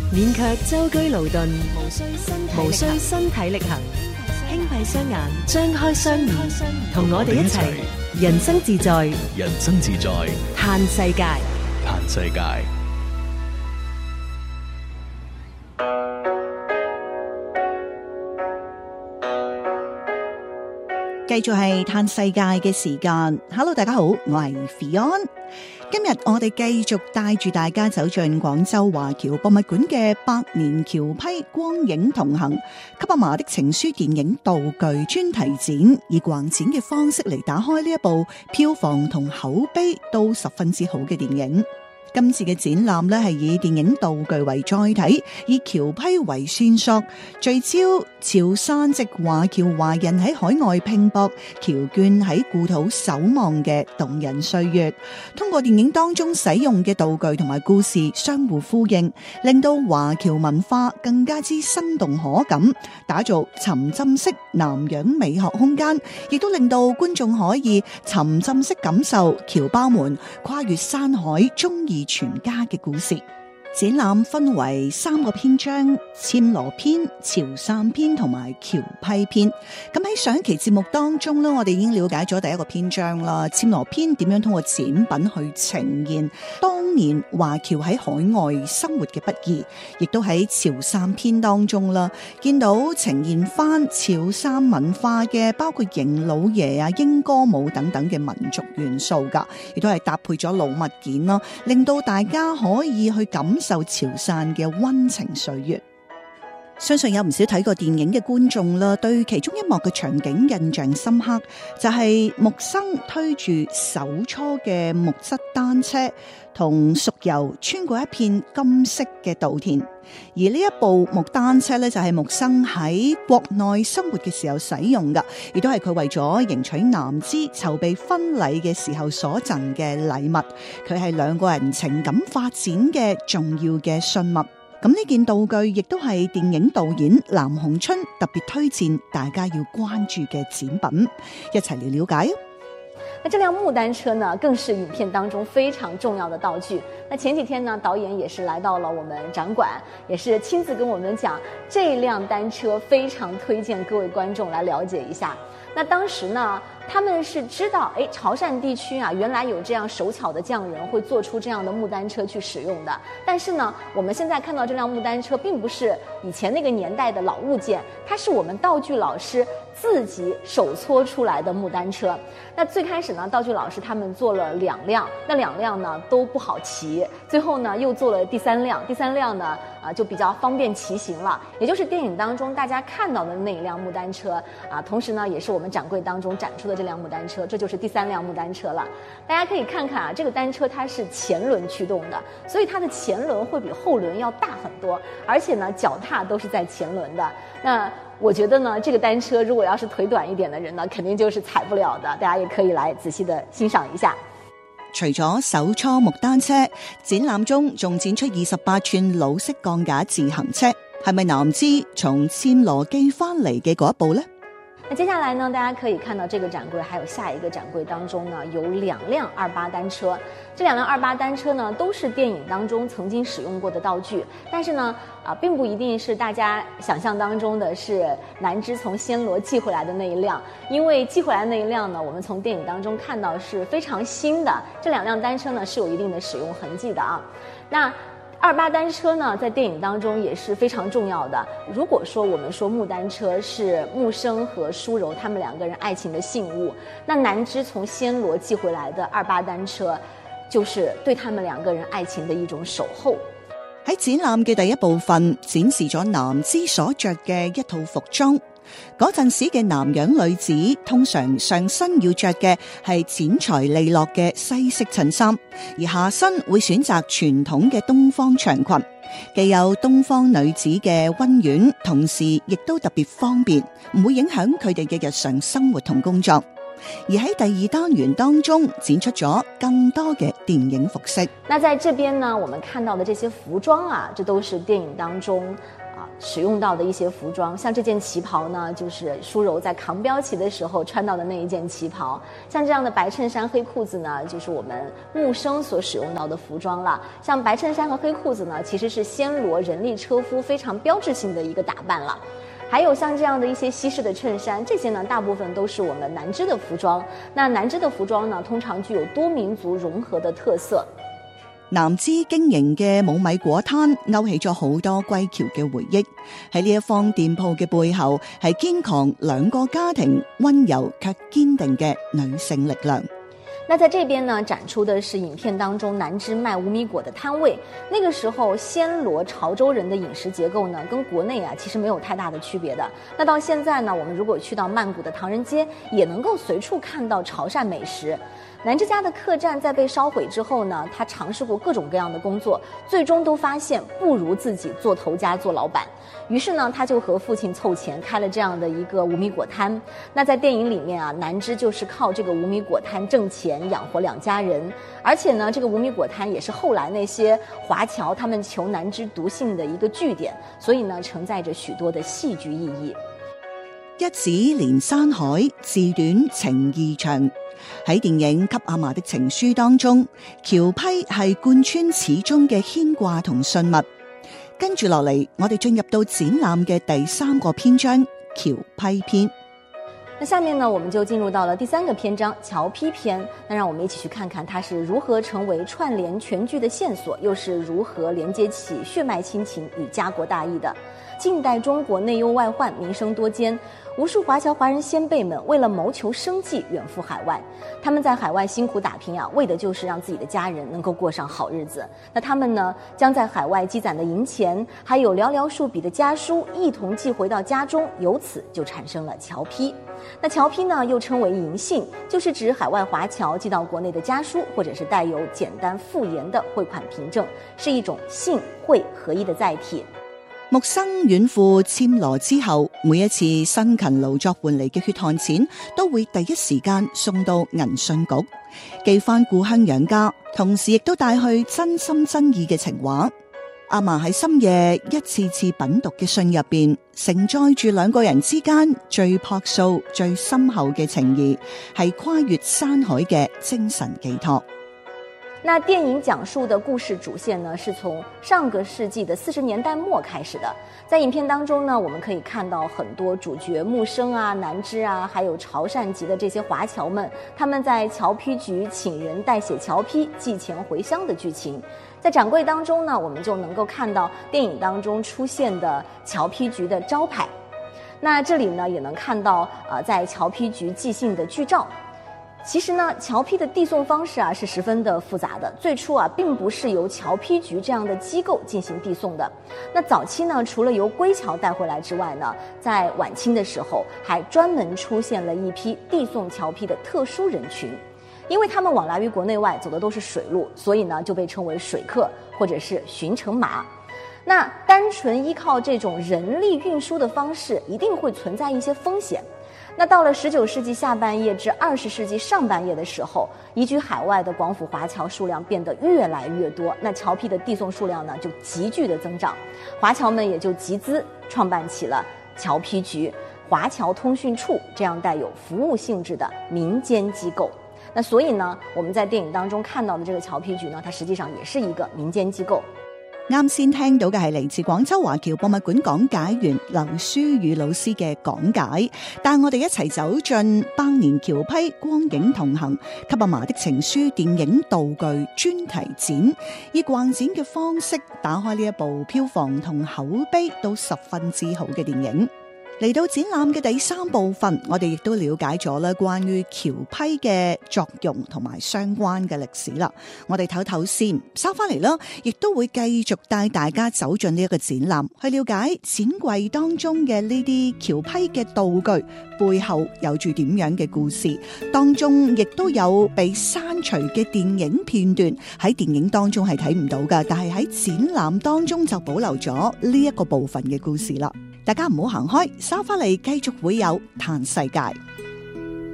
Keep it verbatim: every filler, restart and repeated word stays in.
免卻舟車勞頓，無需身體無需身體力行，輕閉雙眼，張開雙耳，同我哋一齊人生自在， 人生自在， 嘆世界， 嘆世界。 繼續係嘆世界嘅時間。Hello， 大家好，我係 Fion。今日我哋繼續帶住大家走進廣州華僑博物館嘅百年橋批光影同行給阿嫲的情書電影道具專題展，以橫展嘅方式嚟打開呢一部票房同口碑都十分之好嘅電影。今次嘅展覽呢係以電影道具為載體，以橋批為線索，聚焦潮汕籍華僑華人喺海外拼搏、僑眷喺故土守望嘅動人歲月。通過電影當中使用嘅道具同埋故事相互呼應，令到華僑文化更加之生動可感，打造沉浸式南洋美學空間，亦都令到觀眾可以沉浸式感受僑胞們跨越山海忠義全家嘅故事。展覽分為三個篇章：暹羅篇、潮汕篇同埋僑批篇。咁喺上一期節目當中咧，我哋已經了解咗第一個篇章啦。暹羅篇點樣通過展品去呈現當年華僑喺海外生活嘅不易，亦都喺潮汕篇當中啦，見到呈現翻潮汕文化嘅包括迎老爺啊、英歌舞等等嘅民族元素噶，亦都係搭配咗老物件啦，令到大家可以去感受潮汕嘅溫情歲月。相信有唔少睇過電影嘅觀眾啦，對其中一幕嘅場景印象深刻，就係木生推住手搓嘅木質單車，同熟遊穿過一片金色嘅稻田。而呢一部木單車呢，就係木生喺國內生活嘅時候使用噶，亦都係佢為咗迎娶男芝籌備婚禮嘅時候所贈嘅禮物。佢係兩個人情感發展嘅重要嘅信物。咁呢件道具亦都係電影導演藍鴻春特別推薦大家要關注嘅展品，一齊嚟了解。 那這輛木單車呢，更是影片當中非常重要的道具。那前幾天呢，導演也是來到了我們展館，也是親自跟我們講，這輛單車非常推薦各位觀眾來了解一下。那當時呢，他們是知道，誒，潮汕地區啊，原來有這樣手巧的匠人會做出這樣的木單車去使用的。但是呢，我們現在看到這輛木單車，並不是以前那個年代的老物件，它是我們道具老師自己手搓出來的木單車。那最開始呢，道具老師他們做了兩輛，那兩輛呢都不好騎，最後呢又做了第三輛，第三輛呢啊、呃、就比較方便騎行了，也就是電影當中大家看到的那一輛木單車啊，同時呢也是我們展櫃當中展出的這輛木單車，這就是第三輛木單車了。大家可以看看啊，這個單車它是前輪驅動的，所以它的前輪會比後輪要大很多，而且呢腳踏都是在前輪的。那我覺得呢，這個單車如果要是腿短一點的人呢，肯定就是踩不了的。大家也可以來仔細的欣賞一下。 除咗手搓木單車，展覽中仲展出二十八寸老式鋼架自行車，係咪男芝從暹羅寄翻嚟嘅嗰一部呢？ 那接下來呢，大家可以看到這個展櫃，還有下一個展櫃當中呢，有兩輛二八單車。這兩輛二八單車呢，都是電影當中曾經使用過的道具，但是呢，啊，並不一定是大家想象當中的是男芝從暹羅寄回來的那一輛，因為寄回來那一輛呢，我們從電影當中看到是非常新的。這兩輛單車呢，是有一定的使用痕跡的啊。那二八單車呢，在電影當中也是非常重要的。如果說我們說木單車是木生和舒柔他們兩個人愛情的信物，那男芝從暹羅寄回來的二八單車，就是對他們兩個人愛情的一種守候。 喺展覽嘅第一部分展示咗男芝所着嘅一套服裝。嗰陣時嘅南洋女子通常上身要着嘅係剪裁利落嘅西式襯衫，而下身會選擇傳統嘅東方長裙，既有東方女子嘅溫婉，同時亦都特別方便，唔會影響佢哋嘅日常生活同工作。而喺第二單元當中展出咗更多嘅電影服飾。 那在這邊呢，我們看到的這些服裝啊，這都是電影當中使用到的一些服装，像这件旗袍呢，就是舒柔在扛标旗的时候穿到的那一件旗袍。像这样的白衬衫、黑裤子呢，就是我们木生所使用到的服装了。像白衬衫和黑裤子呢，其实是暹罗人力车夫非常标志性的一个打扮了。还有像这样的一些西式的衬衫，这些呢大部分都是我们南支的服裝。那南支的服裝呢，通常具有多民族融合的特色。 南支經營嘅冇米果攤勾起咗好多歸僑嘅回憶。喺呢一方店鋪嘅背後，係堅強兩個家庭溫柔卻堅定嘅女性力量。 那在这边呢，展出的是影片当中南支卖无米果的摊位。那个时候，暹罗潮州人的饮食结构呢，跟国内啊其实没有太大的区别的。那到现在呢，我们如果去到曼谷的唐人街，也能够随处看到潮汕美食。南支家的客栈在被烧毁之后呢，他尝试过各种各样的工作，最终都发现不如自己做头家做老板。于是呢，他就和父亲凑钱开了这样的一个无米果摊。那在电影里面啊，南支就是靠这个无米果摊挣钱养活两家人。而且呢，这个无米果摊也是后来那些华侨他們求南支獨幸的一個據點，所以呢，承載着許多的戲劇意義。 一指連山海，自短情意長。喺電影《給阿嫲的情書》當中，僑批係貫穿始終嘅牽掛同信物。跟住落嚟，我哋進入到展覽嘅第三個篇章僑批篇。 那下面呢，我們就進入到了第三個篇章僑批篇。那讓我們一起去看看它是如何成為串聯全劇的線索，又是如何連接起血脈親情與家國大義的。近代中國內憂外患，民生多艱，無數華僑華人先輩們為了謀求生計遠赴海外。他們在海外辛苦打拼啊，為的就是讓自己的家人能夠過上好日子。那他們呢，將在海外積攢的銀錢，還有寥寥數筆的家書，一同寄回到家中，由此就產生了僑批。那僑批呢，又稱為銀信，就是指海外華僑寄到國內的家書，或者是帶有簡單附言的匯款憑證，是一種信匯合一的載體。 木生遠赴暹羅之後，每一次辛勤勞作換嚟嘅血汗錢，都會第一時間送到銀信局，寄翻故鄉養家，同時亦都帶去真心真意嘅情話。阿嫲喺深夜一次次品讀嘅信入邊，承載住兩個人之間最樸素、最深厚嘅情誼，係跨越山海嘅精神寄託。 那電影講述的故事主線呢，是從上個世紀的四十年代末開始的。在影片當中呢，我們可以看到很多主角木生啊、南支啊，還有潮汕籍的這些華僑們，他們在僑批局請人代寫僑批、寄錢回鄉的劇情。在展櫃當中呢，我們就能夠看到電影當中出現的僑批局的招牌。那這裡呢，也能看到呃，在僑批局寄信的劇照。其實呢，僑批的遞送方式啊是十分的複雜的。最初啊，並不是由僑批局這樣的機構進行遞送的。那早期呢，除了由歸僑帶回來之外呢，在晚清的時候，還專門出現了一批遞送僑批的特殊人群。因為他們往來於國內外，走的都是水路，所以呢，就被稱為水客或者是巡城馬。那單純依靠這種人力運輸的方式，一定會存在一些風險。那到了十九世紀下半葉至二十世紀上半葉的時候，移居海外的廣府華僑數量變得越來越多，那僑批的遞送數量呢就急劇的增長，華僑們也就集資創辦起了僑批局、華僑通訊處這樣帶有服務性質的民間機構。那所以呢，我們在電影當中看到的這個僑批局呢，它實際上也是一個民間機構。 啱先聽到嘅係嚟自廣州華僑博物館講解員劉書宇老師嘅講解，帶我哋一齊走進百年僑批光影同行給阿嫲的情書電影道具專題展，以逛展嘅方式打開呢一部票房同口碑都十分之好嘅電影。嚟到展覽嘅第三部分，我哋亦都了解咗咧關於僑批嘅作用同埋相關嘅歷史啦。我哋唞唞先，收翻嚟啦，亦都會繼續帶大家走進呢一個展覽，去了解展櫃當中嘅呢啲僑批嘅道具背後有住點樣嘅故事，當中亦都有被刪除嘅電影片段，喺電影當中係睇唔到㗎，但係喺展覽當中就保留咗呢一個部分嘅故事啦。大家唔好行開，收翻嚟繼續會有嘆世界。